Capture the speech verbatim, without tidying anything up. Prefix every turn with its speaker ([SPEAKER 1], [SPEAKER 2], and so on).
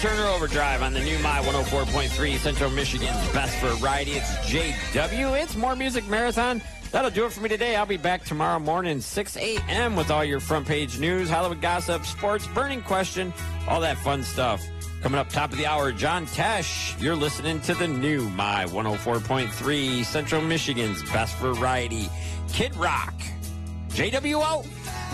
[SPEAKER 1] Turner Overdrive on the new My one oh four point three, Central Michigan's best variety. It's J W. It's More Music Marathon. That'll do it for me today. I'll be back tomorrow morning, six a.m. with all your front page news, Hollywood gossip, sports, burning question, all that fun stuff. Coming up top of the hour, John Tesh. You're listening to the new My one oh four point three, Central Michigan's best variety. Kid Rock. J W O.